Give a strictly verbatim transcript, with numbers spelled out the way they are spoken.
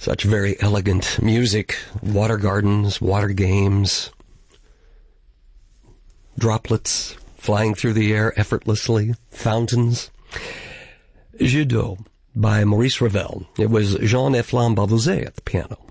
Such very elegant music, water gardens, water games, droplets flying through the air effortlessly, fountains. Jeux d'eau by Maurice Ravel. It was Jean-F. Barbuzet at the piano.